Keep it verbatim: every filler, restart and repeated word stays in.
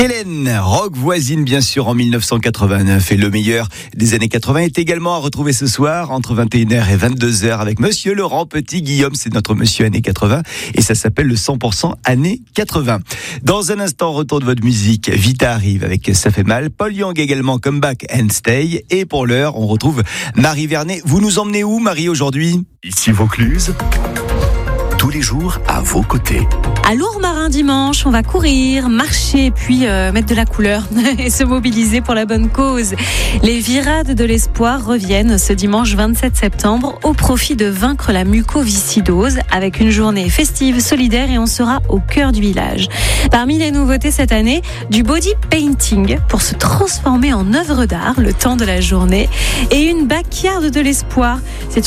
Hélène, rock voisine bien sûr en mille neuf cent quatre-vingt-neuf, et le meilleur des années quatre-vingts est également à retrouver ce soir entre vingt et une heures et vingt-deux heures avec Monsieur Laurent Petit-Guillaume, c'est notre monsieur années quatre-vingts et ça s'appelle le cent pour cent années quatre-vingts. Dans un instant, retour de votre musique, Vita arrive avec Ça fait mal, Paul Young également, Come Back and Stay, et pour l'heure on retrouve Marie Vernet. Vous nous emmenez où Marie aujourd'hui? Ici Vaucluse, tous les jours à vos côtés. À Lourmarin dimanche, on va courir, marcher, puis euh, mettre de la couleur et se mobiliser pour la bonne cause. Les Virades de l'Espoir reviennent ce dimanche vingt-sept septembre au profit de vaincre la mucoviscidose avec une journée festive, solidaire, et on sera au cœur du village. Parmi les nouveautés cette année, du body painting pour se transformer en œuvre d'art le temps de la journée et une backyard de l'espoir. C'est